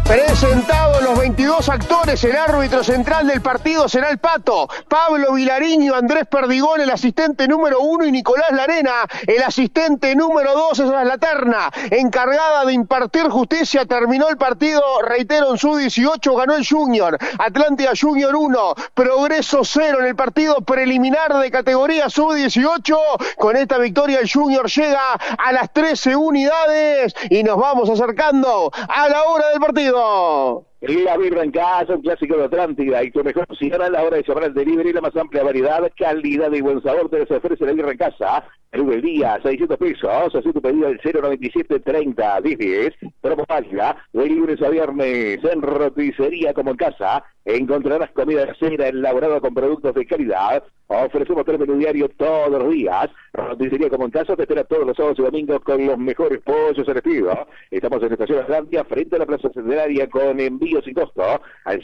Presentado los 22 actores, el árbitro central del partido será el Pato, Pablo Vilariño, Andrés Perdigón, el asistente número 1, y Nicolás Larena, el asistente número 2. Esa es la terna encargada de impartir justicia. Terminó el partido, reitero, en sub-18, ganó el Junior, Atlántida Junior 1, Progreso 0 en el partido preliminar de categoría sub-18. Con esta victoria el Junior llega a las 13 unidades y nos vamos acercando a la hora del partido. La birra en casa, un clásico de Atlántida, y tu mejor opción a la hora de llamar al delivery, la más amplia variedad, calidad y buen sabor te ofrece la birra en casa. El del día, 600 pesos, así tu pedido al 097-30-1010, promo válida, de lunes a viernes, en roticería como en casa, encontrarás comida casera elaborada con productos de calidad. Ofrecemos 3 menús diarios todos los días. Roticería como en casa te espera todos los sábados y domingos con los mejores pollos selectivos. Estamos en Estación Atlántida, frente a la Plaza Centenaria, con envío sin costo al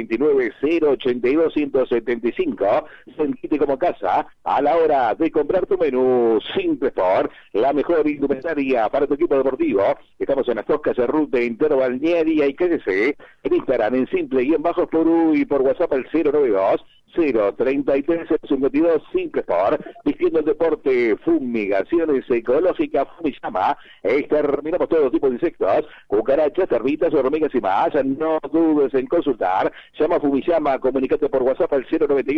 099-082-175. Sentite como en casa a la hora de comprar tu menú. Simple Sport, la mejor indumentaria para tu equipo deportivo. Estamos en las Toscas de Ruta Interbalnearia y KDC. En Instagram, en Simple_Sporú, y por WhatsApp al 092-033-52 Simple Sport. Vistiendo el deporte, fumigaciones ecológicas Fumiyama. Exterminamos todo tipo de insectos, cucarachas, termitas, hormigas y más. No dudes en consultar. Llama a Fumiyama, comunicate por WhatsApp al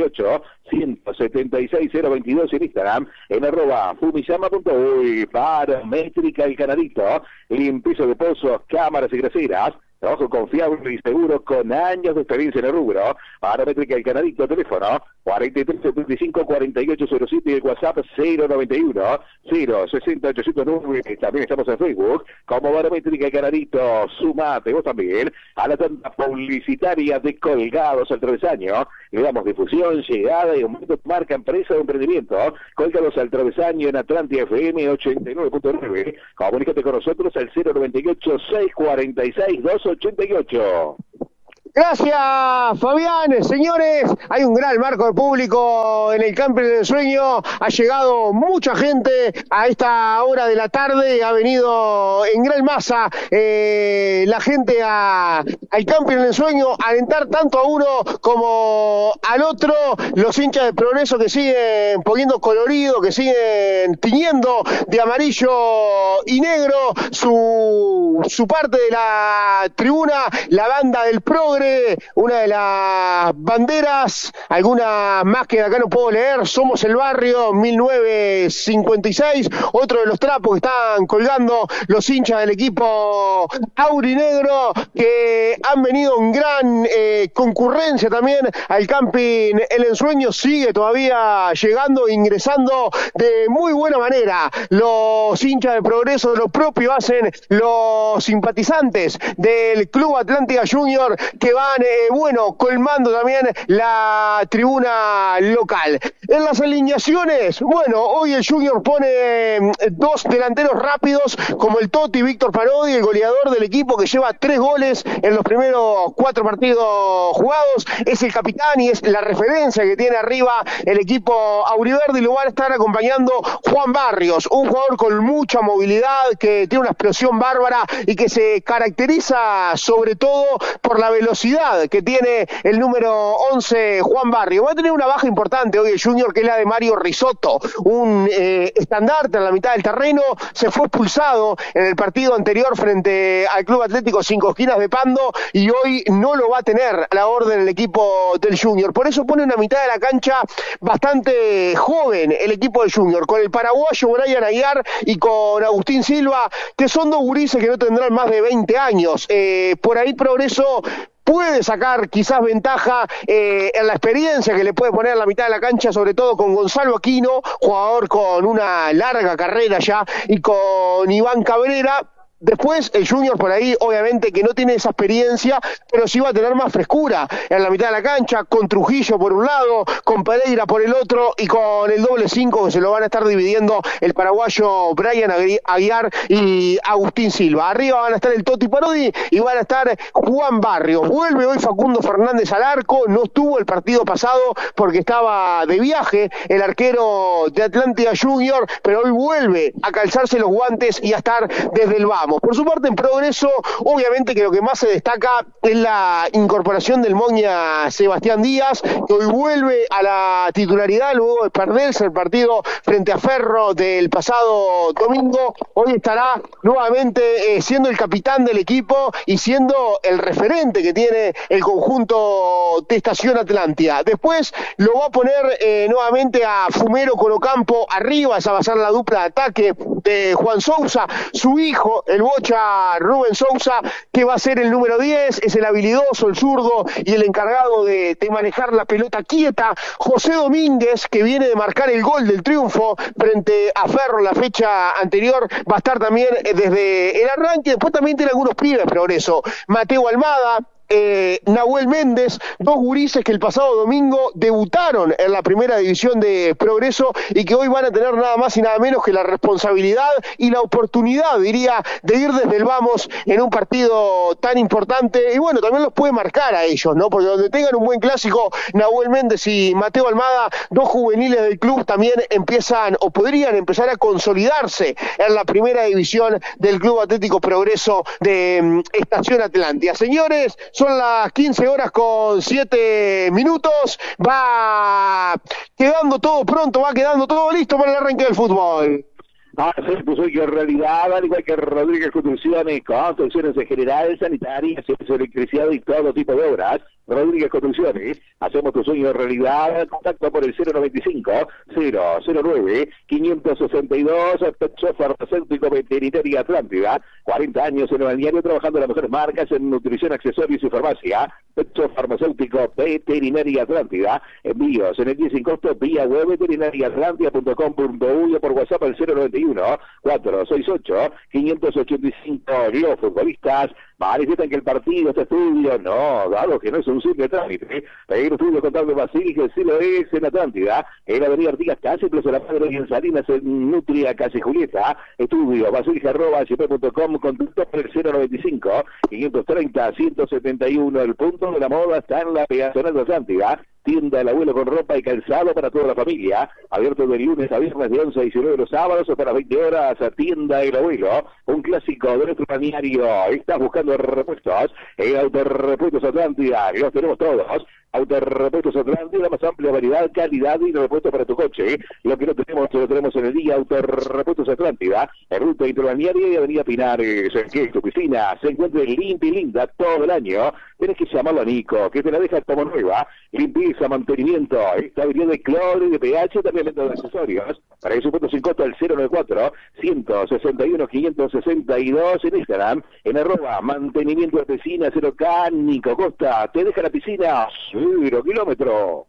098-176-022 en Instagram, en @Fumiyama.uy. Paramétrica El Canadito, limpieza de pozos, cámaras y graseras. Trabajo confiable y seguro con años de experiencia en el rubro. Paramétrica El Canadito, teléfono 4375-4807 y el WhatsApp 091-060-809. También estamos en Facebook como Paramétrica El Canadito. Sumate vos también a la tanda publicitaria de Colgados al Travesaño. Le damos difusión, llegada y aumento de marca, empresa o emprendimiento. Colgados al Travesaño en Atlántida FM 89.9. Comunícate con nosotros al 098-646-288. Gracias, Fabián. Señores, hay un gran marco de público en el Camping del Sueño. Ha llegado mucha gente a esta hora de la tarde. Ha venido en gran masa la gente al Camping del Sueño a alentar tanto a uno como al otro. Los hinchas de Progreso que siguen poniendo colorido, que siguen tiñendo de amarillo y negro su parte de la tribuna. La banda del Progre, una de las banderas, algunas más que acá no puedo leer. Somos el barrio 1956, otro de los trapos que están colgando los hinchas del equipo aurinegro, que han venido en gran concurrencia también al Camping El Ensueño. Sigue todavía llegando, ingresando de muy buena manera los hinchas de Progreso. Lo propio hacen los simpatizantes del Club Atlántida Junior, que van, colmando también la tribuna local. En las alineaciones, hoy el Junior pone 2 delanteros rápidos, como el Toti, Víctor Parodi, el goleador del equipo, que lleva 3 goles en los primeros 4 partidos jugados. Es el capitán y es la referencia que tiene arriba el equipo auriverde, y lo van a estar acompañando Juan Barrios, un jugador con mucha movilidad, que tiene una explosión bárbara y que se caracteriza sobre todo por la velocidad que tiene el número 11, Juan Barrio. Va a tener una baja importante hoy el Junior, que es la de Mario Risotto, un estandarte en la mitad del terreno. Se fue expulsado en el partido anterior frente al Club Atlético Cinco Esquinas de Pando, y hoy no lo va a tener a la orden el equipo del Junior. Por eso pone una mitad de la cancha bastante joven el equipo del Junior, con el paraguayo Brian Aguiar y con Agustín Silva, que son 2 gurises que no tendrán más de 20 años. Por ahí Progreso puede sacar quizás ventaja en la experiencia que le puede poner a la mitad de la cancha, sobre todo con Gonzalo Aquino, jugador con una larga carrera ya, y con Iván Cabrera. Después el Junior por ahí, obviamente que no tiene esa experiencia, pero sí va a tener más frescura en la mitad de la cancha, con Trujillo por un lado, con Pereira por el otro, y con el doble 5 que se lo van a estar dividiendo el paraguayo Brian Aguiar y Agustín Silva. Arriba van a estar el Toti Parodi y van a estar Juan Barrios. Vuelve hoy Facundo Fernández al arco, no estuvo el partido pasado porque estaba de viaje el arquero de Atlántida Junior, pero hoy vuelve a calzarse los guantes y a estar desde el vamos. Ramos. Por su parte, en Progreso, obviamente que lo que más se destaca es la incorporación del Moña Sebastián Díaz, que hoy vuelve a la titularidad luego de perderse el partido frente a Ferro del pasado domingo. Hoy estará nuevamente siendo el capitán del equipo y siendo el referente que tiene el conjunto de Estación Atlántida. Después lo va a poner nuevamente a Fumero con Ocampo arriba, esa va a ser la dupla de ataque de Juan Sousa, su hijo, el bocha Rubén Sousa, que va a ser el número 10, es el habilidoso, el zurdo y el encargado de manejar la pelota quieta. José Domínguez, que viene de marcar el gol del triunfo frente a Ferro la fecha anterior, va a estar también desde el arranque. Después también tiene algunos pibes Progreso, Mateo Almada, Nahuel Méndez, dos gurises que el pasado domingo debutaron en la primera división de Progreso y que hoy van a tener nada más y nada menos que la responsabilidad y la oportunidad, diría, de ir desde el vamos en un partido tan importante. Y bueno, también los puede marcar a ellos, ¿no? Porque donde tengan un buen clásico, Nahuel Méndez y Mateo Almada, dos juveniles del club, también empiezan o podrían empezar a consolidarse en la primera división del Club Atlético Progreso de Estación Atlántida. Señores, son las 15 horas con 7 minutos, va quedando todo pronto, va quedando todo listo para el arranque del fútbol. Se puso en realidad, al igual que Rodríguez Construcciones, construcciones en general, sanitarias, electricidad y todo tipo de obras. Rodríguez Construcciones, hacemos tu sueño realidad. Contacto por el 095-009-562, Petso Farmacéutico Veterinaria Atlántida, 40 años en el balneario trabajando las mejores marcas en nutrición, accesorios y farmacia. Petso Farmacéutico Veterinaria Atlántida, envíos en el 10 sin costo vía web veterinariaatlantia.com.uy o por WhatsApp al 091-468-585. Los futbolistas manifiestan que el partido, este estudio, no, dado que no es un simple trámite, pedir estudio contable Basílica, el cielo es en Atlántida, en la avenida Artigas casi, Plaza La Madre y en Salinas, en Nutria, casi Julieta, estudio basílica@hp.com, contacto por el 095-530-171, el punto de la moda está en la peatonal de Atlántida. Tienda El Abuelo con ropa y calzado para toda la familia, abierto de lunes a viernes de 11 a 19 los sábados hasta las 20 horas. Tienda El Abuelo, un clásico de nuestro balneario. ¿Estás buscando repuestos? En Autorepuestos Atlántida, los tenemos todos. Autorepuestos Atlántida, la más amplia variedad, calidad y repuestos para tu coche. Lo que no tenemos, lo tenemos en el día. Autorepuestos Atlántida, en ruta interbalnearia y avenida Pinares. Que tu piscina se encuentre limpia y linda todo el año. Tienes que llamarlo a Nico, que te la deja como nueva. Limpieza, mantenimiento, estabilidad de cloro y de pH, también venta de accesorios. Para eso sin costo al 094-161-562 en Instagram, en @ mantenimiento de piscina 0K, Nico Costa, te deja la piscina 0 kilómetros.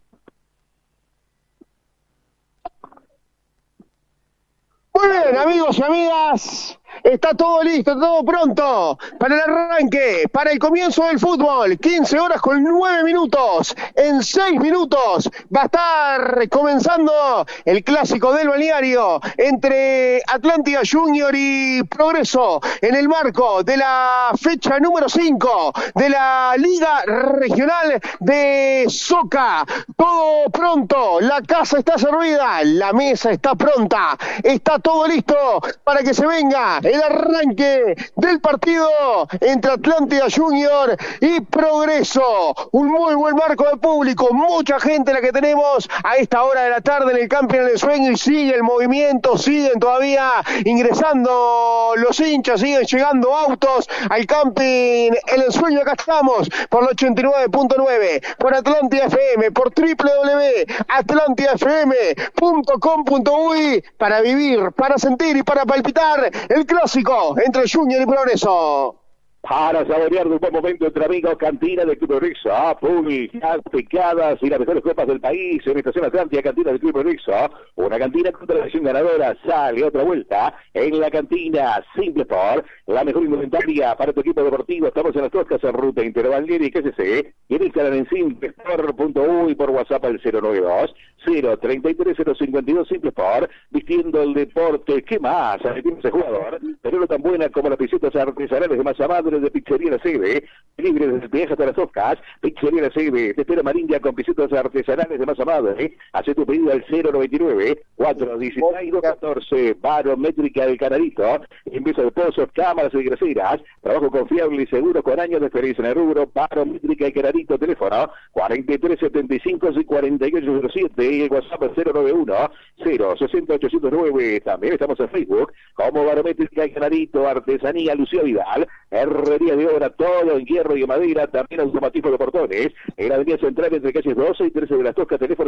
Muy bien, amigos y amigas, está todo listo, todo pronto para el arranque, para el comienzo del fútbol. 15 horas con 9 minutos. En 6 minutos va a estar comenzando el clásico del balneario entre Atlántida Junior y Progreso en el marco de la fecha número 5 de la Liga Regional de Soca. Todo pronto, la casa está servida, la mesa está pronta, está todo listo para que se venga el arranque del partido entre Atlántida Junior y Progreso. Un muy buen marco de público, mucha gente la que tenemos a esta hora de la tarde en el Camping del Sueño, y sigue el movimiento, siguen todavía ingresando los hinchas, siguen llegando autos al Camping en el Sueño. Acá estamos por el 89.9, por Atlántida FM, por www.atlantidafm.com.uy para vivir, para sentir y para palpitar el clásico entre Junior y Progreso. Para saborear de un buen momento entre amigos, cantina de Club Progreso, públicas, picadas y las mejores copas del país en Estación Atlántida, cantina de Club Progreso, una cantina con tradición ganadora. Sale otra vuelta en la cantina Simple Sport, la mejor indumentaria para tu equipo deportivo. Estamos en las Toscas en ruta interbalnearia y KCC, y en Instagram en simplesport.uy, por WhatsApp al 092-033-052 Simple Sport, vistiendo el deporte. ¿Qué más? Tiene ese jugador, pero no tan buena como las pisetas artesanales de masa madre de Pizzería La Sede. libre desde el peaje hasta las Oscas. Pizzería La Sebe, te espera Marindia con pisetas artesanales de masa madre. Haz tu pedido al 099-416-214. Barométrica del Canarito. Envío de pozos, cámaras y groseras. Trabajo confiable y seguro con años de experiencia en el rubro. Barométrica del Canarito. Teléfono 4375 y 4807. Y el WhatsApp 091-060-809. También estamos en Facebook como Barométrica del Canarito. Artesanía Lucía Vidal. Herrería de obra, todo en hierro y en madera. También automatismo de portones. En la avenida central entre calles 12 y 13 de las Toscas. Teléfono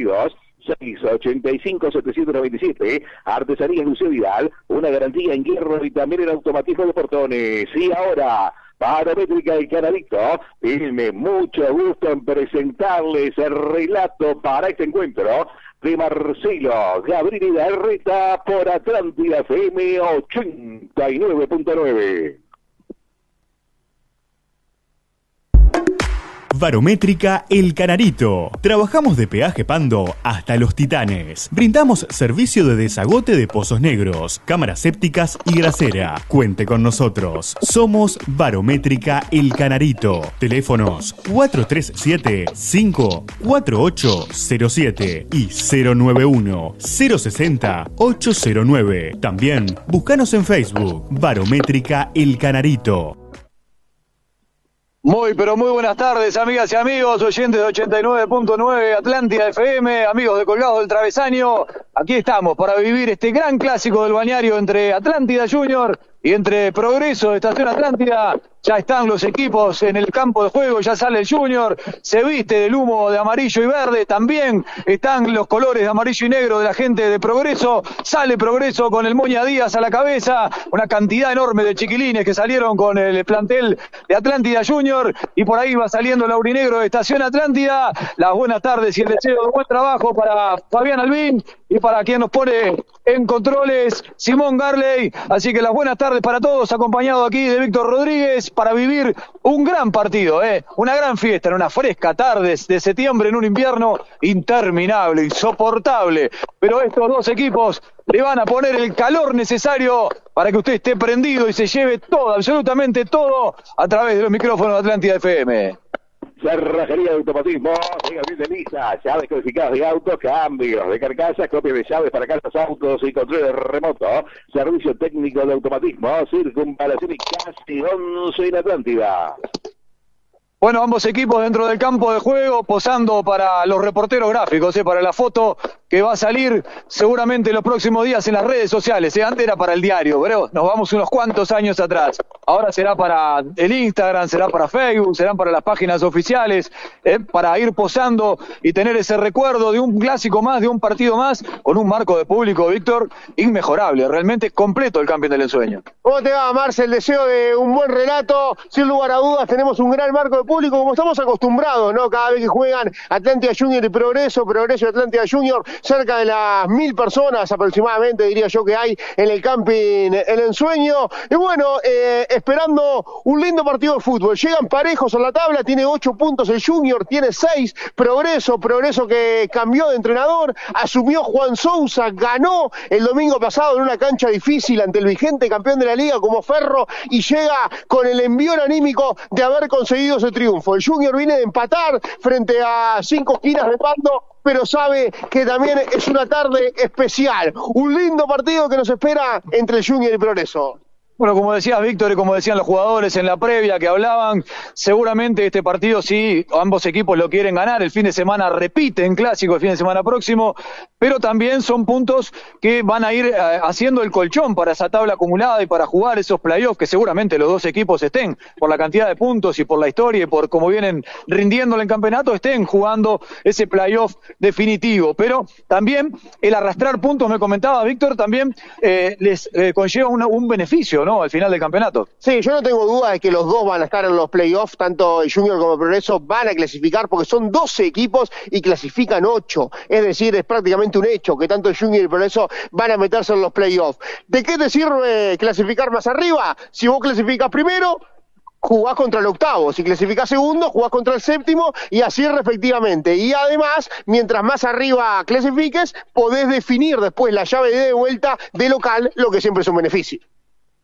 092-685-797. Artesanía Lucía Vidal. Una garantía en hierro y también en automatismo de portones. Y ahora, Barométrica del Canarito, tiene mucho gusto en presentarles el relato para este encuentro de Marcelo Gabriel Larreta por Atlántida FM 89.9. Barométrica El Canarito. Trabajamos de peaje Pando hasta Los Titanes. Brindamos servicio de desagote de pozos negros, cámaras sépticas y grasera. Cuente con nosotros. Somos Barométrica El Canarito. Teléfonos 437-54807 y 091-060-809. También búscanos en Facebook. Barométrica El Canarito. Muy, pero muy buenas tardes, amigas y amigos, oyentes de 89.9 Atlántida FM, amigos de Colgados del Travesaño. Aquí estamos para vivir este gran clásico del balneario entre Atlántida Junior y entre Progreso de Estación Atlántida. Ya están los equipos en el campo de juego, ya sale el Junior, se viste del humo de amarillo y verde, también están los colores de amarillo y negro de la gente de Progreso, sale Progreso con el Moña Díaz a la cabeza, una cantidad enorme de chiquilines que salieron con el plantel de Atlántida Junior, y por ahí va saliendo el aurinegro de Estación Atlántida. Las buenas tardes y el deseo de buen trabajo para Fabián Albín y para quien nos pone en controles, Simón Garley. Así que las buenas tardes para todos, acompañado aquí de Víctor Rodríguez, para vivir un gran partido, una gran fiesta en una fresca tarde de septiembre en un invierno interminable, insoportable. Pero estos dos equipos le van a poner el calor necesario para que usted esté prendido y se lleve todo, absolutamente todo, a través de los micrófonos de Atlántida FM. Cerrajería de automatismo, Gabriel de Lisa, llaves codificadas de auto, cambios de carcasas, copias de llaves para casas, autos y control remoto, servicio técnico de automatismo, circunvalación y casi 11 en Atlántida. Bueno, ambos equipos dentro del campo de juego, posando para los reporteros gráficos, para la foto que va a salir seguramente en los próximos días en las redes sociales. Antes era para el diario, pero nos vamos unos cuantos años atrás. Ahora será para el Instagram, será para Facebook, serán para las páginas oficiales, para ir posando y tener ese recuerdo de un clásico más, de un partido más, con un marco de público, Víctor, inmejorable, realmente completo el campeón del ensueño. ¿Cómo te va, Marce? El deseo de un buen relato, sin lugar a dudas tenemos un gran marco de público, como estamos acostumbrados, ¿no? Cada vez que juegan Atlántida Junior y Progreso y Atlántida Junior, cerca de las 1000 personas aproximadamente, diría yo, que hay en el camping El Ensueño. Y bueno, esperando un lindo partido de fútbol. Llegan parejos a la tabla, tiene 8 puntos el Junior, tiene 6 Progreso que cambió de entrenador, asumió Juan Sousa, ganó el domingo pasado en una cancha difícil ante el vigente campeón de la liga como Ferro, y llega con el envión anímico de haber conseguido ese triunfo. El Junior viene de empatar frente a 5 esquinas de Pando, pero sabe que también es una tarde especial. Un lindo partido que nos espera entre el Junior y Progreso. Bueno, como decías, Víctor, y como decían los jugadores en la previa que hablaban, seguramente este partido, sí, ambos equipos lo quieren ganar. El fin de semana repiten clásico el fin de semana próximo, pero también son puntos que van a ir haciendo el colchón para esa tabla acumulada y para jugar esos playoffs que seguramente los dos equipos estén, por la cantidad de puntos y por la historia y por cómo vienen rindiéndole en campeonato, estén jugando ese playoff definitivo. Pero también el arrastrar puntos, me comentaba Víctor, también les conlleva un beneficio, ¿no? Al final del campeonato. Sí, yo no tengo duda de que los dos van a estar en los playoffs, tanto el Junior como el Progreso van a clasificar porque son 12 equipos y clasifican 8, es decir, es prácticamente un hecho que tanto el Junior y el Progreso van a meterse en los playoffs. ¿De qué te sirve clasificar más arriba? Si vos clasificas primero, jugás contra el octavo, si clasificás segundo, jugás contra el séptimo y así respectivamente. Y además, mientras más arriba clasifiques, podés definir después la llave de vuelta de local, lo que siempre es un beneficio.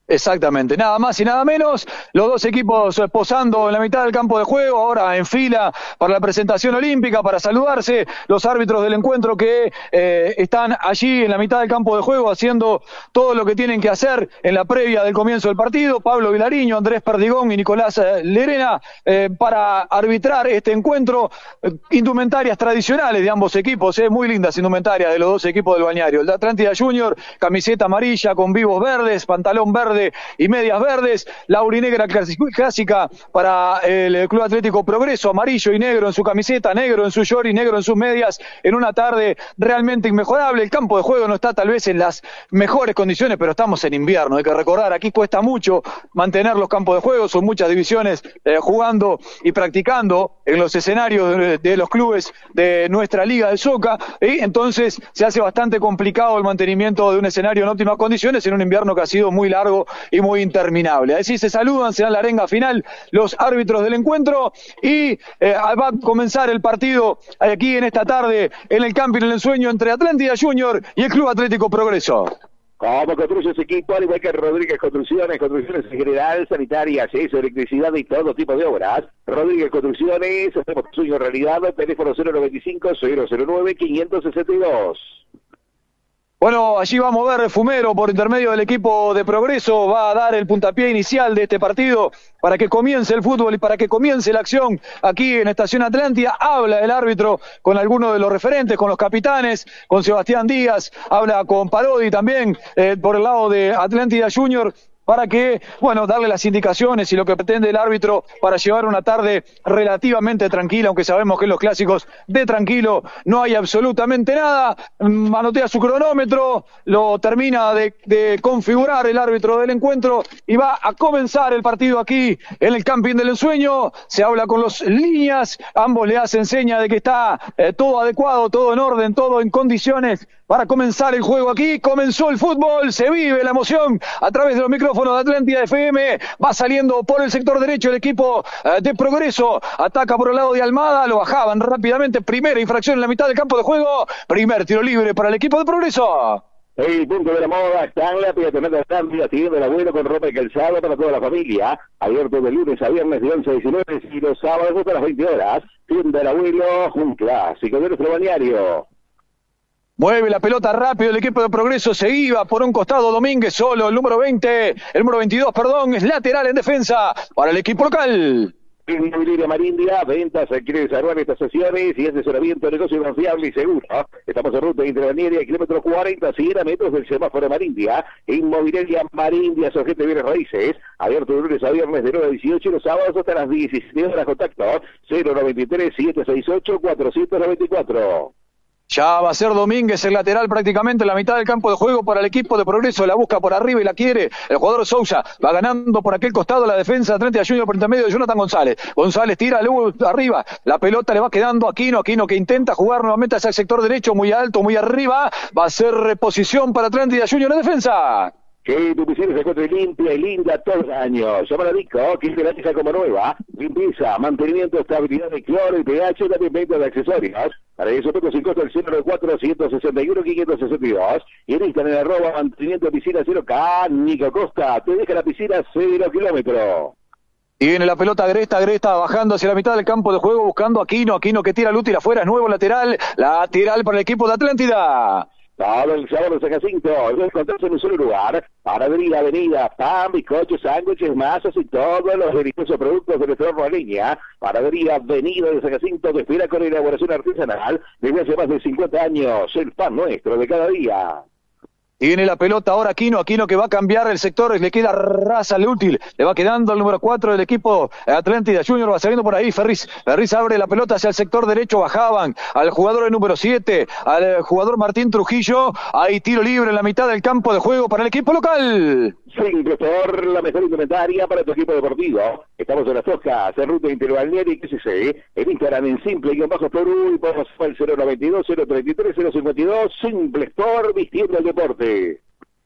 Exactamente, nada más y nada menos, los dos equipos posando en la mitad del campo de juego, ahora en fila para la presentación olímpica, para saludarse, los árbitros del encuentro que están allí en la mitad del campo de juego haciendo todo lo que tienen que hacer en la previa del comienzo del partido, Pablo Vilariño, Andrés Perdigón y Nicolás Lerena, para arbitrar este encuentro, indumentarias tradicionales de ambos equipos, muy lindas indumentarias de los dos equipos del balneario, el de Atlántida Junior, camiseta amarilla con vivos verdes, pantalón verde y medias verdes, la aurinegra clásica para el Club Atlético Progreso, amarillo y negro en su camiseta, negro en su short y negro en sus medias, en una tarde realmente inmejorable. El campo de juego no está tal vez en las mejores condiciones, pero estamos en invierno, hay que recordar, aquí cuesta mucho mantener los campos de juego, son muchas divisiones jugando y practicando en los escenarios de los clubes de nuestra Liga del Soca, y entonces se hace bastante complicado el mantenimiento de un escenario en óptimas condiciones en un invierno que ha sido muy largo y muy interminable. Así se saludan, se dan la arenga final los árbitros del encuentro y va a comenzar el partido aquí en esta tarde en el Camping El Ensueño entre Atlántida Junior y el Club Atlético Progreso. ¿Cómo construye ese equipo? Al igual que Rodríguez Construcciones en general, sanitarias, electricidad y todo tipo de obras. Rodríguez Construcciones, hacemos tu sueño realidad, teléfono 095-009-562. Bueno, allí va a mover Fumero por intermedio del equipo de Progreso, va a dar el puntapié inicial de este partido para que comience el fútbol y para que comience la acción aquí en Estación Atlántida. Habla el árbitro con algunos de los referentes, con los capitanes, con Sebastián Díaz, habla con Parodi también por el lado de Atlántida Junior, para que, bueno, darle las indicaciones y lo que pretende el árbitro para llevar una tarde relativamente tranquila, aunque sabemos que en los clásicos de tranquilo no hay absolutamente nada. Manotea su cronómetro, lo termina de configurar el árbitro del encuentro y va a comenzar el partido aquí en el Camping del Ensueño. Se habla con los líneas, ambos le hacen seña de que está todo adecuado, todo en orden, todo en condiciones para comenzar el juego aquí. Comenzó el fútbol, se vive la emoción a través de los micrófonos de Atlántida FM, va saliendo por el sector derecho el equipo de Progreso, ataca por el lado de Almada, lo bajaban rápidamente, primera infracción en la mitad del campo de juego, primer tiro libre para el equipo de Progreso. El punto de la moda está en la peatonal de Atlántida, siguiendo el abuelo con ropa y calzado para toda la familia, abierto de lunes a viernes de 11 a 19 y los sábados hasta las 20 horas, tienda el abuelo, un clásico de nuestro balneario. Mueve la pelota rápido el equipo de Progreso, se iba por un costado Domínguez solo, el número 22, es lateral en defensa para el equipo local. Inmobiliaria Marindia, ventas, quiere desarrollar estas sesiones y asesoramiento de negocio confiable y seguro. Estamos en ruta interbalnearia, kilómetro 40, 100 metros del semáforo Marindia. Inmobiliaria Marindia, su agente de bienes raíces, abierto de lunes a viernes de 9 a 18 y los sábados hasta las 17 horas. Contacto 093-768-494. Ya va a ser Domínguez el lateral prácticamente en la mitad del campo de juego para el equipo de Progreso, la busca por arriba y la quiere el jugador Sousa, va ganando por aquel costado la defensa de Atlántida Junior por intermedio de Jonathan González. González tira luego arriba, la pelota le va quedando a Aquino que intenta jugar nuevamente hacia el sector derecho, muy alto, muy arriba, va a ser reposición para Atlántida Junior en defensa. Que tu piscina se encuentre limpia y linda todo el año. Llama a Disco, que es de la deja como nueva. Limpieza, mantenimiento, estabilidad de cloro y pH, también venta de accesorios. Para eso, Peco sin costo el 094-161-562. Y en Instagram, @mantenimiento piscina 0K, Nico Costa. Te deja la piscina 0 kilómetros. Y viene la pelota Agresta bajando hacia la mitad del campo de juego, buscando a Aquino que tira el útil afuera, es nuevo lateral para el equipo de Atlántida. Todo el sabor de San Jacinto, lo encontrarse en un solo lugar. Panadería, avenida, pan, bizcochos, sándwiches, masas y todos los deliciosos productos de nuestro horno a leña. Panadería, avenida de San Jacinto, te espera con elaboración artesanal desde hace más de 50 años. El pan nuestro de cada día. Y viene la pelota ahora Aquino que va a cambiar el sector, le queda ras al útil, le va quedando el número 4 del equipo Atlántida Junior, va saliendo por ahí Ferriz abre la pelota hacia el sector derecho, bajaban al jugador número 7, al jugador Martín Trujillo, hay tiro libre en la mitad del campo de juego para el equipo local. Simplestor, la mejor indumentaria para tu equipo deportivo. Estamos en las Toscas, en ruta interbalnearia y QCC, en Instagram en Simple-Perú y por el 092-033-052, Simplestor, vistiendo el deporte.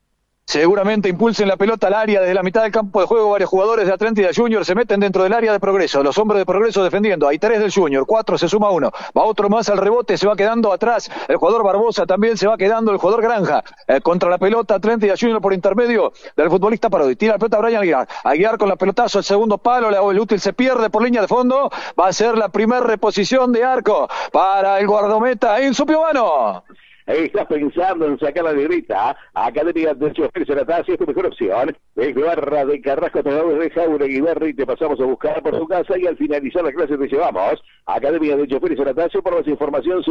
Seguramente impulsen la pelota al área desde la mitad del campo de juego. Varios jugadores de Atlántida Junior se meten dentro del área de Progreso. Los hombres de Progreso defendiendo. Hay 3 del Junior, 4, se suma 1. Va otro más al rebote, se va quedando atrás. El jugador Barbosa también se va quedando. El jugador Granja contra la pelota Atlántida Junior por intermedio del futbolista Parodi. Tira la pelota Brian Aguiar. Aguiar con la pelotazo al segundo palo. El útil se pierde por línea de fondo. Va a ser la primera reposición de arco para el guardameta Enzo Piovano. Estás pensando en sacar la negrita. Academia de Choferes en Atasia es tu mejor opción. Desde Barra de Carrasco, Tornadores de Jauregui y te pasamos a buscar por tu casa y al finalizar la clase te llevamos. Academia de Choferes en Atasia, por más información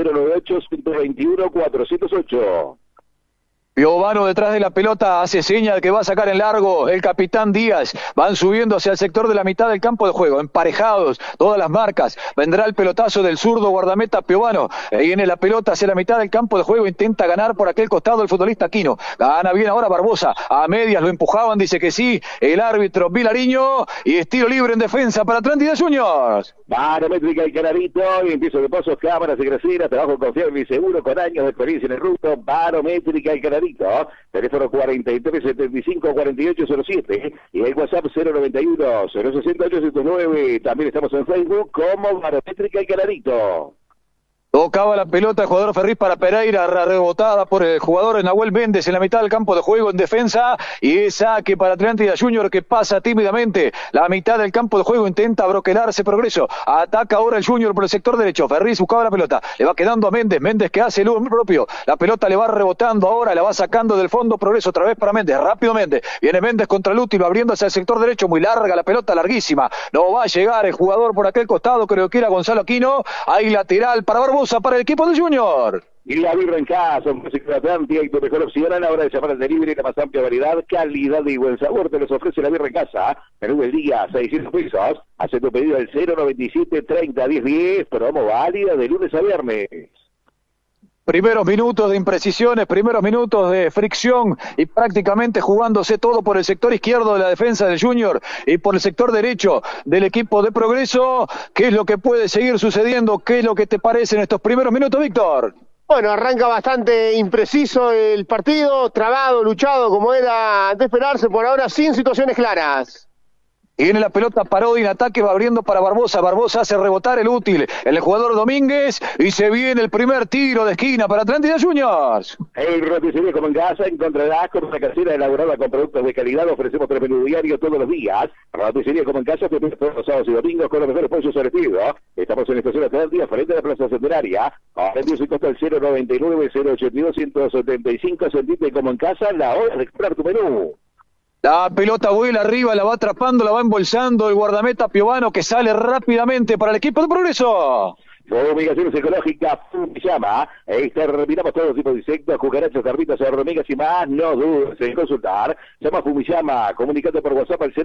098-121-408. Piovano detrás de la pelota hace seña de que va a sacar en largo el capitán Díaz. Van subiendo hacia el sector de la mitad del campo de juego, emparejados, todas las marcas. Vendrá el pelotazo del zurdo guardameta Piovano. Viene la pelota hacia la mitad del campo de juego, intenta ganar por aquel costado el futbolista Aquino. Gana bien ahora Barbosa, a medias lo empujaban, dice que sí, el árbitro Vilariño, y estilo libre en defensa para Atlántida Juniors. Barométrica y Canarito, limpieza de pozos, cámaras y graseras, trabajo confiable y seguro con años de experiencia en el rubro. Barométrica y Canarito. Teléfono 4375-4807 y el WhatsApp 091-068-109. También estamos en Facebook como Barométrica y Canarito. Tocaba la pelota el jugador Ferriz para Pereira, rebotada por el jugador Nahuel Méndez en la mitad del campo de juego en defensa, y es saque para Atlántida Junior que pasa tímidamente la mitad del campo de juego, intenta broquelarse Progreso, ataca ahora el Junior por el sector derecho. Ferriz buscaba la pelota, le va quedando a Méndez, Méndez que hace el propio, la pelota le va rebotando ahora, la va sacando del fondo Progreso, otra vez para Méndez, rápido Méndez, viene Méndez contra el útil, abriéndose al sector derecho, muy larga la pelota, larguísima, no va a llegar el jugador por aquel costado, creo que era Gonzalo Aquino, hay lateral para Barbosa, para el equipo de Junior. Y la birra en casa, un clásico de Atlántida y tu mejor opción a la hora de llamar al delivery, la más amplia variedad, calidad y buen sabor te los ofrece la birra en casa. Menú del día, 600 pesos. Hace tu pedido al 097-30-1010, promo válida de lunes a viernes. Primeros minutos de imprecisiones, primeros minutos de fricción y prácticamente jugándose todo por el sector izquierdo de la defensa del Junior y por el sector derecho del equipo de Progreso. ¿Qué es lo que puede seguir sucediendo? ¿Qué es lo que te parece en estos primeros minutos, Víctor? Bueno, arranca bastante impreciso el partido, trabado, luchado, como era de esperarse, por ahora sin situaciones claras. Y viene la pelota Parodi en ataque, va abriendo para Barbosa. Barbosa hace rebotar el útil, el jugador Domínguez, y se viene el primer tiro de esquina para Atlántida Juniors. El roticería como en casa encontrarás con una casera elaborada con productos de calidad. Ofrecemos 3 menús diarios todos los días. Roticería como en casa, todos los sábados y domingos con los mejores pollos surtidos. Estamos en la estación Atlántida, frente a la Plaza Centenaria. Atendidos y costa el 099-082-175. Sentite como en casa, la hora de explorar tu menú. La pelota vuela arriba, la va atrapando, la va embolsando el guardameta Piovano que sale rápidamente para el equipo de Progreso. Fumigación ecológica Fumiyama. Terminamos todo tipo de insectos, cucarachas, carritas, hormigas y más. No dudes en consultar. Llama Fumiyama. Comunicate por WhatsApp al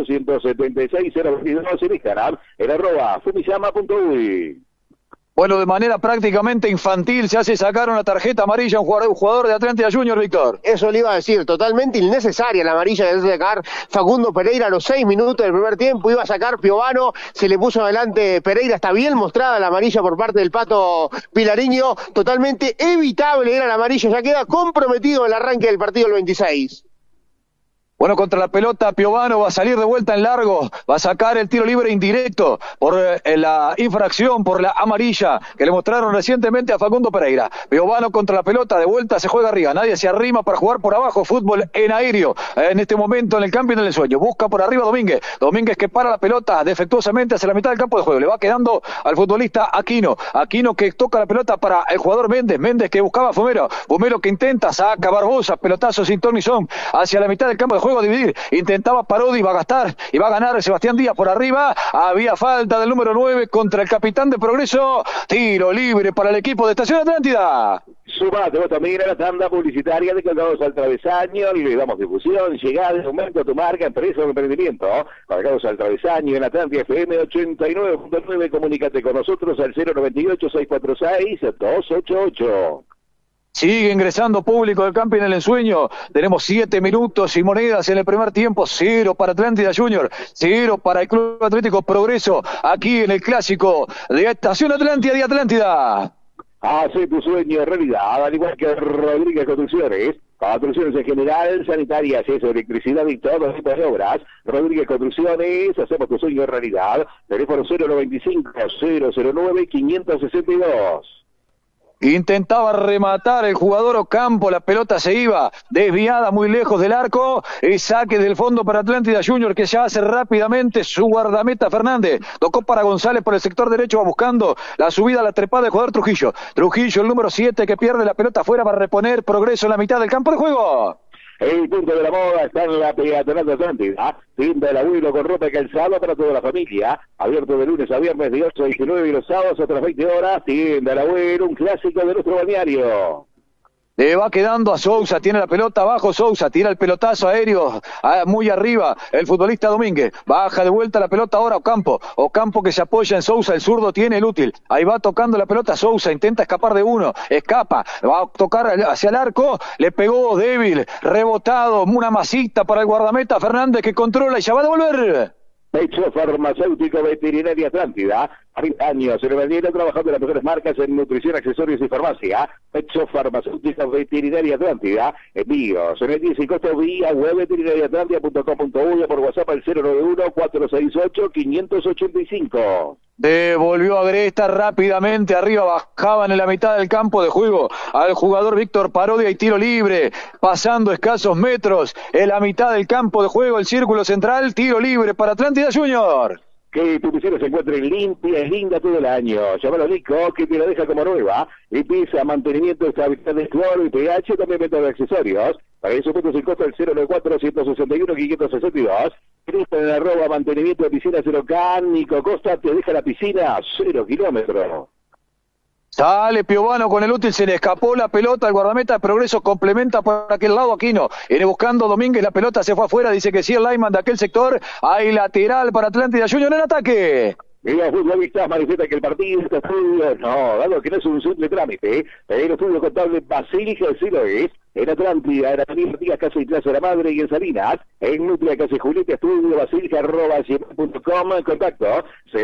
098-176-022 en Instagram. En @fumiyama.uy. Bueno, de manera prácticamente infantil se hace sacar una tarjeta amarilla a un jugador de Atlántida Junior, Víctor. Eso le iba a decir, totalmente innecesaria la amarilla que hace sacar Facundo Pereira a los 6 minutos del primer tiempo. Iba a sacar Piovano, se le puso adelante Pereira, está bien mostrada la amarilla por parte del Pato Vilariño, totalmente evitable era la amarilla, ya queda comprometido el arranque del partido el 26. Bueno, contra la pelota Piovano va a salir de vuelta en largo, va a sacar el tiro libre indirecto por la infracción, por la amarilla que le mostraron recientemente a Facundo Pereira. Piovano contra la pelota, de vuelta se juega arriba, nadie se arrima para jugar por abajo, fútbol en aéreo, en este momento en el camping del ensueño, busca por arriba Domínguez, Domínguez que para la pelota defectuosamente hacia la mitad del campo de juego, le va quedando al futbolista Aquino que toca la pelota para el jugador Méndez que buscaba a Fumero que intenta, saca Barbosa, pelotazo sin ton ni son, hacia la mitad del campo de juego a dividir, intentaba Parodi, va a gastar y va a ganar Sebastián Díaz por arriba, había falta del número 9 contra el capitán de Progreso, tiro libre para el equipo de Estación Atlántida. Sumate vos también a la tanda publicitaria de Colgados al Travesaño, le damos difusión, llegada de aumento a tu marca, empresa o emprendimiento. Colgados al Travesaño en Atlántida FM 89.9, comunícate con nosotros al 098-646-288. Sigue ingresando público del camping El Ensueño. Tenemos 7 minutos y monedas en el primer tiempo. 0 para Atlántida Junior, 0 para el Club Atlético Progreso. Aquí en el clásico de Estación Atlántida de Atlántida. Hace tu sueño realidad, al igual que Rodríguez Construcciones. Construcciones en general, sanitarias, eso, electricidad y todo tipo de obras. Rodríguez Construcciones, hacemos tu sueño realidad. Teléfono 095-009-562. Intentaba rematar el jugador Ocampo, la pelota se iba desviada muy lejos del arco, el saque del fondo para Atlántida Junior que ya hace rápidamente su guardameta Fernández, tocó para González por el sector derecho, va buscando la subida a la trepada del jugador Trujillo, el número 7 que pierde la pelota afuera para reponer Progreso en la mitad del campo de juego. El punto de la moda está en la peatonal de Atlántida. Tienda del abuelo con ropa y calzado para toda la familia. Abierto de lunes a viernes de 8 a 19 y los sábados hasta las 20 horas. Tienda del abuelo, un clásico de nuestro balneario. Le va quedando a Sousa, tiene la pelota abajo Sousa, tira el pelotazo aéreo muy arriba, el futbolista Domínguez, baja de vuelta la pelota ahora Ocampo que se apoya en Sousa, el zurdo tiene el útil, ahí va tocando la pelota Sousa, intenta escapar de uno, escapa, va a tocar hacia el arco, le pegó débil, rebotado, una masita para el guardameta Fernández que controla y ya va a devolver. Pecho Farmacéutico Veterinaria Atlántida, 30 años en el balneario trabajando en las mejores marcas en nutrición, accesorios y farmacia. Pecho Farmacéutico Veterinaria Atlántida, envíos en el 10 y costo vía web veterinariaatlantia.com.uy por WhatsApp al 091-468-585. Devolvió a Agresta rápidamente, arriba bajaban en la mitad del campo de juego al jugador Víctor Parodia y tiro libre, pasando escasos metros en la mitad del campo de juego, el círculo central, tiro libre para Atlántida Junior. Que tu piscina se encuentre limpia y linda todo el año. Llámalo a Nico, que te la deja como nueva. Limpieza, mantenimiento, estabilidad de cloro y pH, también venta de accesorios. Para eso puntos el costo del 094-161-562. Cristian en @ mantenimiento de piscina 0K. Nico Costa te deja la piscina 0 kilómetros. Sale Piovano con el útil, se le escapó la pelota al guardameta de Progreso, complementa por aquel lado Aquino, viene buscando Domínguez, la pelota se fue afuera, dice que sí el lineman de aquel sector, hay lateral para Atlántida Junior en ataque. Los futbolistas manifiestan que el partido está estudio, no, dado que no es un simple trámite, el estudio contable Basílica sí lo es, en Atlántida, en Avenida Artigas, Casa y Plaza de la Madre y en Salinas, en Nutria, Casa y Julieta, estudio basílica@gmail.com, contacto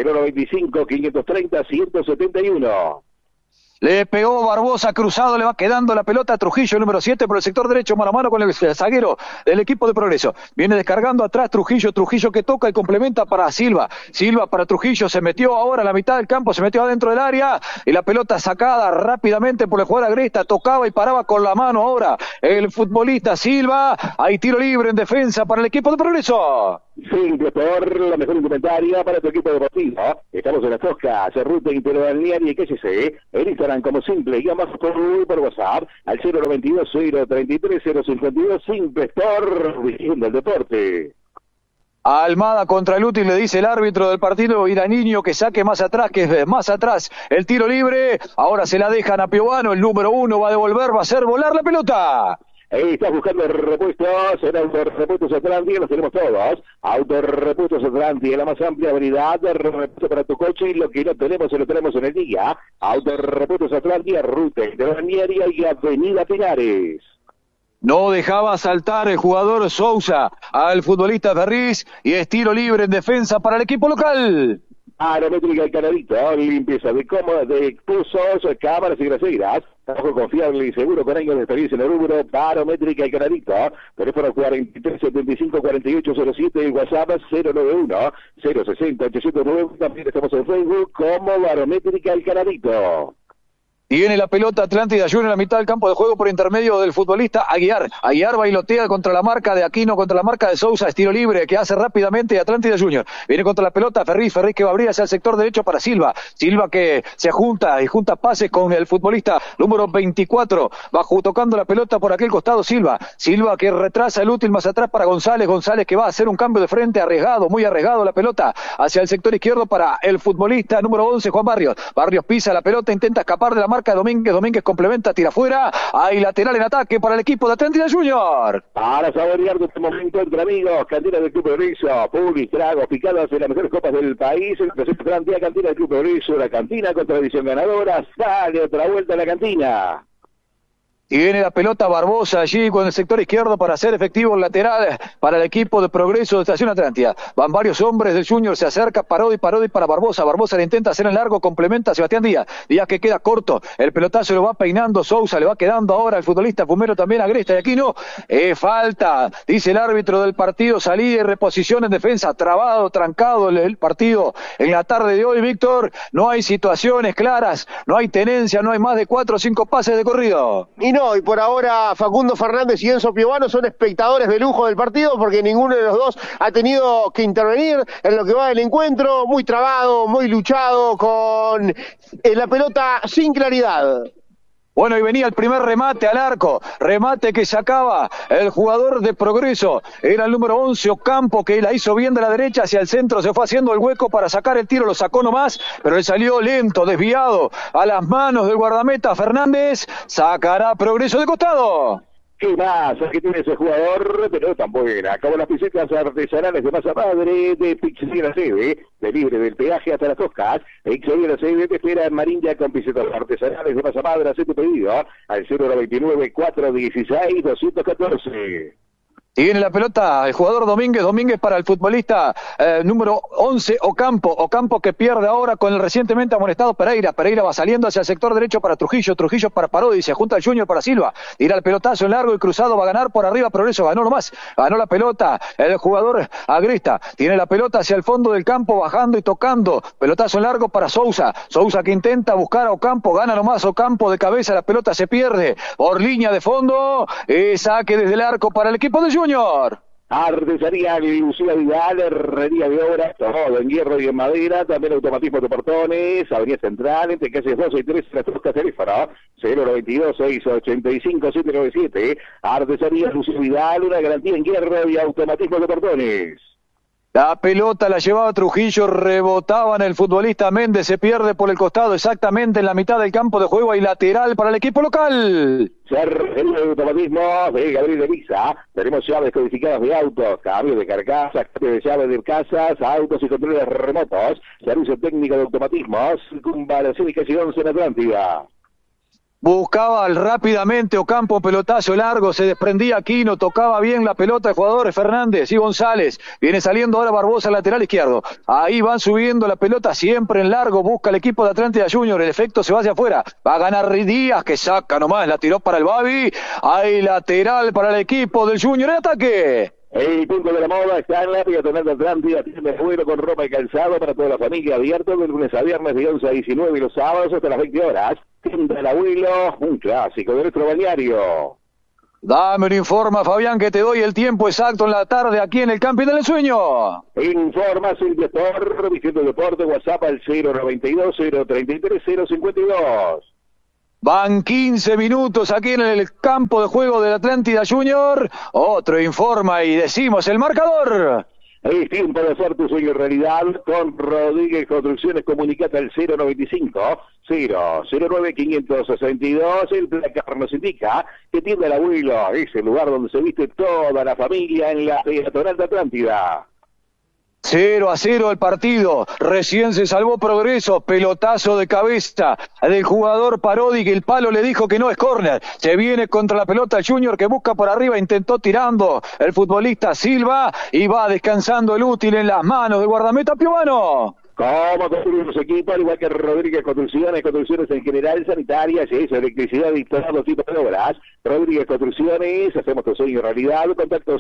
095-530-171. Le pegó Barbosa, cruzado, le va quedando la pelota a Trujillo, el número 7, por el sector derecho, mano a mano con el zaguero del equipo de Progreso. Viene descargando atrás Trujillo que toca y complementa para Silva para Trujillo, se metió ahora a la mitad del campo, se metió adentro del área, y la pelota sacada rápidamente por el jugador Agresta, tocaba y paraba con la mano ahora el futbolista Silva, hay tiro libre en defensa para el equipo de Progreso. Simple por la mejor indumentaria para tu equipo deportivo. Estamos en las Toscas, Ruta Interbalnearia y KCC. En Instagram como Simple, y más por WhatsApp al 092-033-052. Simple Sport, viviendo el deporte. Almada contra el útil, le dice el árbitro del partido iraniño que saque más atrás, el tiro libre. Ahora se la dejan a Piovano, el número 1 va a devolver, va a hacer volar la pelota. Estás buscando repuestos en Autorepuestos Atlántida, los tenemos todos. Autorepuestos Atlántida, la más amplia variedad de repuestos para tu coche, y lo que no tenemos se lo tenemos en el día. Autorepuestos Atlántida, Ruta Interbalnearia y Avenida Pinares. No dejaba saltar el jugador Sousa al futbolista Ferriz y es tiro libre en defensa para el equipo local. Barométrica El Canarito, limpieza de cómodas, de pozos, cámaras y graseras. Trabajo confiable y seguro con años de experiencia en el rubro. Barométrica El Canarito. Teléfono 4375-4807 y WhatsApp 091-060-809. También estamos en Facebook como Barométrica El Canarito. Tiene la pelota Atlántida Junior en la mitad del campo de juego por intermedio del futbolista Aguiar. Aguiar bailotea contra la marca de Aquino, contra la marca de Sousa, estilo libre que hace rápidamente Atlántida Junior. Viene contra la pelota Ferriz que va a abrir hacia el sector derecho para Silva que se junta pases con el futbolista número 24. Va tocando la pelota por aquel costado Silva que retrasa el útil más atrás para González que va a hacer un cambio de frente muy arriesgado la pelota hacia el sector izquierdo para el futbolista número 11 Juan Barrios pisa la pelota, intenta escapar de la marca de Domínguez complementa, tira fuera, hay lateral en ataque para el equipo de Atlántida Junior. Para saborear este momento entre amigos, cantina del Club Progreso, Publis, tragos, picadas en las mejores copas del país, en la Atlántida, cantina del Club Progreso, la cantina con tradición ganadora, sale otra vuelta a la cantina. Tiene la pelota Barbosa allí con el sector izquierdo para hacer efectivo el lateral para el equipo de Progreso de Estación Atlántida. Van varios hombres del Junior, se acerca Parodi para Barbosa. Barbosa le intenta hacer en largo, complementa a Sebastián Díaz. Díaz que queda corto, el pelotazo lo va peinando Sousa, le va quedando ahora el futbolista Fumero también Agresta. Y aquí no, falta, dice el árbitro del partido, salida y reposición en defensa, trabado, trancado el partido en la tarde de hoy, Víctor. No hay situaciones claras, no hay tenencia, no hay más de 4 o 5 pases de corrido. Y por ahora Facundo Fernández y Enzo Piovano son espectadores de lujo del partido porque ninguno de los dos ha tenido que intervenir en lo que va del encuentro, muy trabado, muy luchado, con la pelota sin claridad. Bueno, y venía el primer remate al arco, remate que sacaba el jugador de Progreso, era el número 11 Ocampo, que la hizo bien de la derecha hacia el centro, se fue haciendo el hueco para sacar el tiro, lo sacó nomás, pero él salió lento, desviado a las manos del guardameta Fernández, sacará Progreso de costado. ¿Qué más? Aquí tiene ese jugador, pero tan buena. Acabó las pisetas artesanales de Masa Madre, de Pizzería La Sede, de libre del peaje hasta las Toscas. Pizzería La Sede te espera en Marinilla con pisetas artesanales de Masa Madre. Haz tu pedido al 099-416-214. Tiene la pelota el jugador Domínguez para el futbolista número 11 Ocampo que pierde ahora con el recientemente amonestado Pereira va saliendo hacia el sector derecho para Trujillo para Parodi, se junta el Junior para Silva, tira el pelotazo en largo y cruzado, va a ganar por arriba Progreso, ganó la pelota el jugador Agresta, tiene la pelota hacia el fondo del campo bajando y tocando, pelotazo en largo para Sousa que intenta buscar a Ocampo, gana nomás Ocampo de cabeza, la pelota se pierde por línea de fondo, saque desde el arco para el equipo de Junior. Artesanía Lucía Vidal, herrería de obra, todo en hierro y en madera, también automatismo de portones, avenida central, entre calles 12 y 13, las Toscas, teléfono 092-685-797, Artesanía Lucía Vidal, una garantía en hierro y automatismo de portones. La pelota la llevaba Trujillo, rebotaba en el futbolista Méndez, se pierde por el costado exactamente en la mitad del campo de juego y lateral para el equipo local. Servicio de automatismo de Gabriel de Visa. Tenemos llaves codificadas de autos, cambio de carcasas, cambio de llaves de casas, autos y controles remotos. Servicio técnico de automatismos, circunvalación y calle 11 en Atlántida. Buscaba rápidamente Ocampo, pelotazo largo, se desprendía Aquino, tocaba bien la pelota de jugadores Fernández y González. Viene saliendo ahora Barbosa, lateral izquierdo. Ahí van subiendo la pelota siempre en largo, busca el equipo de Atlántida Junior, el efecto se va hacia afuera. Va a ganar Díaz, que saca nomás, la tiró para el Babi. Hay lateral para el equipo del Junior, en ataque. El punto de la moda está en la peatonal de Atlántida, tiene vuelo con ropa y calzado para toda la familia, abierto de lunes a viernes de 11 a 19 y los sábados hasta las 20 horas. Tienda El Abuelo, un clásico de nuestro balneario. Dame un informa, Fabián, que te doy el tiempo exacto en la tarde aquí en el Camping del Ensueño. Informa Silvio Torre, Vicente Deporte, WhatsApp al 092-033-052. Van 15 minutos aquí en el campo de juego del Atlántida Junior. Otro informa y decimos el marcador. Es tiempo de hacer tu sueño realidad con Rodríguez Construcciones. Comunicate al 095-009-562. El placar nos indica que Tienda El Abuelo es el lugar donde se viste toda la familia en la peatonal de Atlántida. 0-0 el partido, recién se salvó Progreso, pelotazo de cabeza del jugador Parodi, que el palo le dijo que no es córner, se viene contra la pelota el Junior que busca por arriba, intentó tirando el futbolista Silva y va descansando el útil en las manos del guardameta Piovano. ¿Cómo construir los equipos? Al igual que Rodríguez Construcciones en general, sanitarias, electricidad y todos los tipos de obras. Rodríguez Construcciones, hacemos tu sueño realidad. Contacto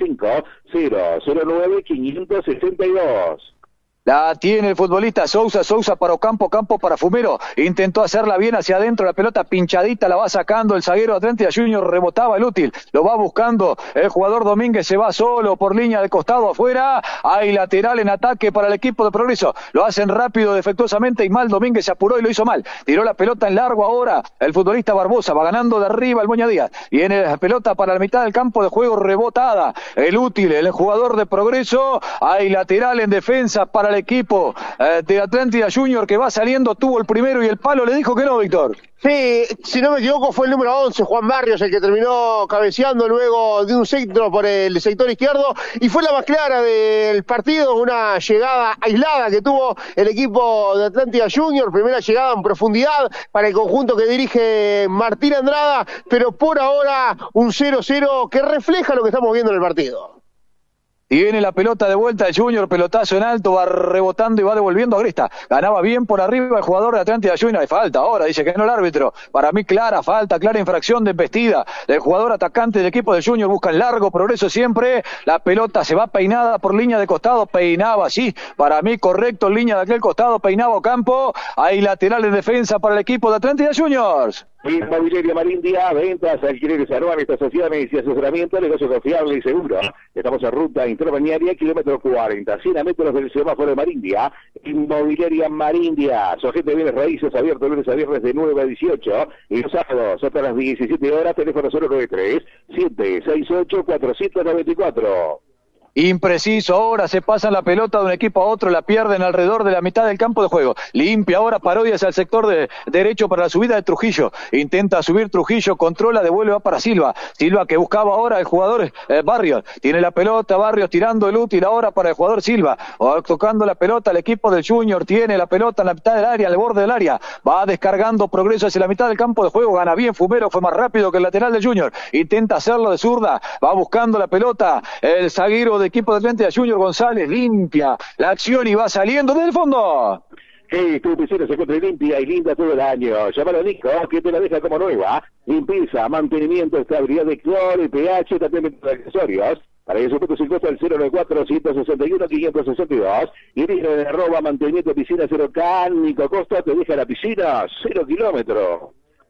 095-009-562. La tiene el futbolista Sousa para Ocampo para Fumero, intentó hacerla bien hacia adentro, la pelota pinchadita la va sacando el zaguero Atlántida Junior, rebotaba el útil, lo va buscando el jugador Domínguez, se va solo por línea de costado afuera, hay lateral en ataque para el equipo de Progreso, lo hacen rápido, defectuosamente y mal, Domínguez se apuró y lo hizo mal, tiró la pelota en largo ahora, el futbolista Barbosa va ganando de arriba el Moña Díaz, viene la pelota para la mitad del campo de juego rebotada, el útil, el jugador de Progreso, hay lateral en defensa para el al equipo de Atlántida Junior, que va saliendo, tuvo el primero y el palo le dijo que no, Víctor. Sí, si no me equivoco fue el número 11, Juan Barrios, el que terminó cabeceando luego de un centro por el sector izquierdo, y fue la más clara del partido, una llegada aislada que tuvo el equipo de Atlántida Junior, primera llegada en profundidad para el conjunto que dirige Martín Andrada, pero por ahora un 0-0 que refleja lo que estamos viendo en el partido. Tiene la pelota de vuelta el Junior, pelotazo en alto, va rebotando y va devolviendo a Gresta. Ganaba bien por arriba el jugador de Atlántida Junior. Hay falta ahora, dice que no el árbitro. Para mí clara falta, clara infracción de embestida del jugador atacante del equipo de Junior. Buscan largo progreso siempre. La pelota se va peinada por línea de costado. Peinaba, sí, para mí correcto, en línea de aquel costado. Peinaba Ocampo. Hay lateral en defensa para el equipo de Atlántida Juniors. Inmobiliaria Marindia, ventas, alquileres anuales, tasaciones y asesoramiento, negocio confiable y seguro. Estamos en ruta interbalnearia, kilómetro 40, 100 metros del semáforo de Marindia. Inmobiliaria Marindia, su agente de bienes raíces, abierto lunes a viernes de 9 a 18 y los sábados hasta las 17 horas, teléfono 093-768-494. Impreciso, ahora se pasan la pelota de un equipo a otro, la pierden alrededor de la mitad del campo de juego. Limpia ahora Parodias al sector de derecho para la subida de Trujillo. Intenta subir Trujillo, controla, devuelve, va para Silva. Silva que buscaba ahora el jugador Barrios. Tiene la pelota, Barrios tirando el útil ahora para el jugador Silva. Tocando la pelota el equipo del Junior, tiene la pelota en la mitad del área, al borde del área. Va descargando progreso hacia la mitad del campo de juego, gana bien Fumero, fue más rápido que el lateral del Junior. Intenta hacerlo de zurda, va buscando la pelota el zaguero de equipo de Atlántida Junior, González, limpia la acción y va saliendo del fondo. Tu piscina se encuentra limpia y linda todo el año. Llámalo a Nico, que te la deja como nueva. Limpieza, mantenimiento, estabilidad de cloro y pH, también de accesorios. Para eso puntos sin costo al 094-161-562 y dije de @ mantenimiento piscina 0K, Nico Costa te deja la piscina 0 kilómetros.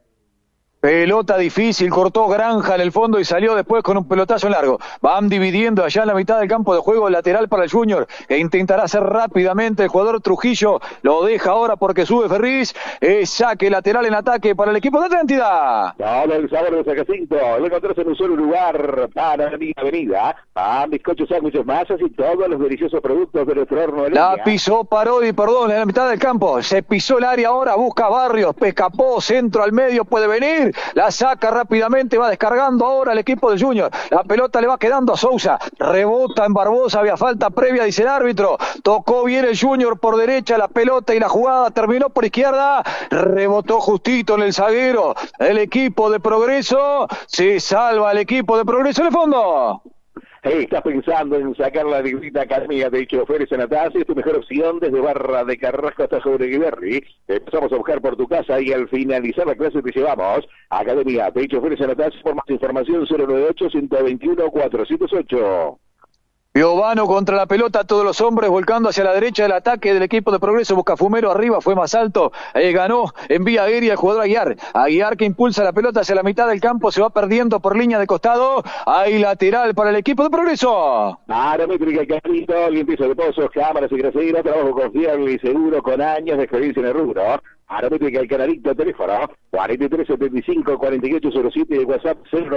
Pelota difícil, cortó Granja en el fondo y salió después con un pelotazo largo. Van dividiendo allá en la mitad del campo de juego, lateral para el Junior, que intentará hacer rápidamente el jugador Trujillo. Lo deja ahora porque sube Ferriz. Saque lateral en ataque para el equipo de Atlántida. Todo el sabor de Sacacinto lo encontrás en un solo lugar para mi avenida. Pan, bizcochos, sándwiches, masas y todos los deliciosos productos de nuestro horno de leña. La pisó Parodi, perdón, en la mitad del campo. Se pisó el área ahora, busca Barrios, escapó, centro al medio, puede venir. La saca rápidamente, va descargando ahora el equipo de Junior. La pelota le va quedando a Sousa. Rebota en Barbosa, había falta previa, dice el árbitro. Tocó bien el Junior por derecha, la pelota y la jugada terminó por izquierda. Rebotó justito en el zaguero. El equipo de Progreso. Se salva el equipo de Progreso en el fondo. Estás pensando en sacar la negrita Academia de Choferes en Atas, es tu mejor opción desde Barra de Carrasco hasta Jaureguiberri. Te empezamos a buscar por tu casa y al finalizar la clase te llevamos a Academia de Choferes en Atas. Por más información 098-121-408. Piovano contra la pelota, todos los hombres volcando hacia la derecha del ataque del equipo de Progreso. Busca Fumero arriba, fue más alto, ganó en vía aérea el jugador Aguiar. Aguiar que impulsa la pelota hacia la mitad del campo, se va perdiendo por línea de costado. Hay lateral para el equipo de Progreso. Paramétrica y Carlito, limpieza de pozos, cámaras y graseras, trabajo confiable y seguro con años de experiencia en el rubro. Paramétrica y Canarito, teléfono 4375-4807 y WhatsApp 0